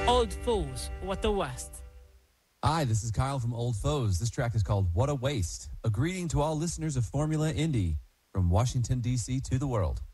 Old Foes, What a West. Hi, this is Kyle from Old Foes. This track is called What a Waste. A greeting to all listeners of Formula Indy from Washington, D.C. to the world.